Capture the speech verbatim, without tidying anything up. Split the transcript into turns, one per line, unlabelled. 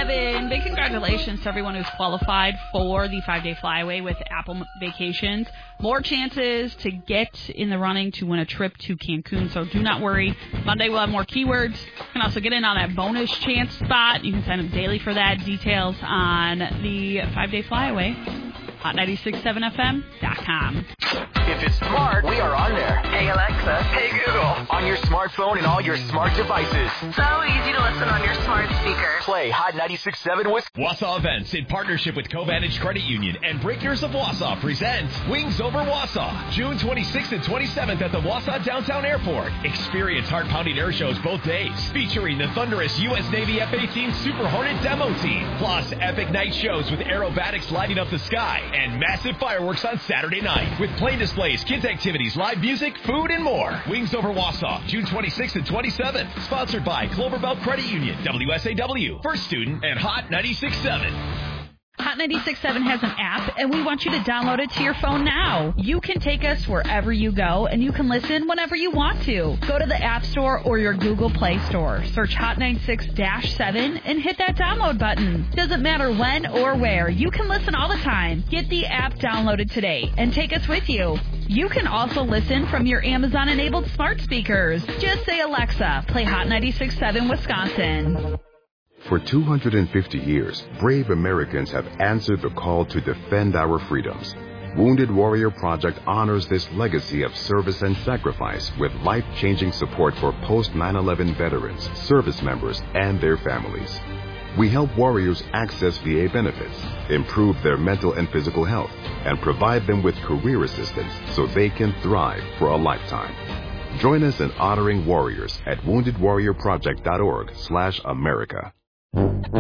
Kevin, big congratulations to everyone who's qualified for the five-day flyaway with Apple Vacations. More chances to get in the running to win a trip to Cancun, so do not worry. Monday we'll have more keywords. You can also get in on that bonus chance spot. You can sign up daily for that. Details on the five-day flyaway. hot ninety-six point seven F M dot com.
If it's smart, we are on there.
Hey, Alexa.
Hey, Google. On your smartphone and all your smart devices.
So easy to listen on your smart speaker.
Play Hot ninety-six point seven with
Wausau Events in partnership with Covantage Credit Union and Breakers of Wausau presents Wings Over Wausau, June twenty-sixth and twenty-seventh at the Wausau Downtown Airport. Experience heart-pounding air shows both days, featuring the thunderous U S Navy F eighteen Super Hornet demo team, plus epic night shows with aerobatics lighting up the sky and massive fireworks on Saturday night with plane displays, kids activities, live music, food, and more. Wings Over Wausau, June twenty-sixth and twenty-seventh. Sponsored by Clover Belt Credit Union, W S A W, First Student, and Hot ninety-six point seven.
Hot ninety-six point seven has an app, and we want you to download it to your phone now. You can take us wherever you go, and you can listen whenever you want to. Go to the App Store or your Google Play Store. Search Hot ninety-six point seven and hit that download button. Doesn't matter when or where. You can listen all the time. Get the app downloaded today and take us with you. You can also listen from your Amazon-enabled smart speakers. Just say, Alexa, play Hot ninety-six point seven Wisconsin.
For two hundred fifty years, brave Americans have answered the call to defend our freedoms. Wounded Warrior Project honors this legacy of service and sacrifice with life-changing support for post nine eleven veterans, service members, and their families. We help warriors access V A benefits, improve their mental and physical health, and provide them with career assistance so they can thrive for a lifetime. Join us in honoring warriors at wounded warrior project dot org slash America.